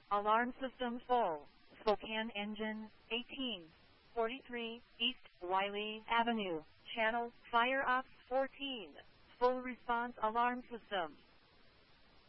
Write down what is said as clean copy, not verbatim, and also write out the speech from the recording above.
Alarm system full. Spokane engine, 1843 East Wiley Avenue. Channel, fire ops 14. Full response alarm system.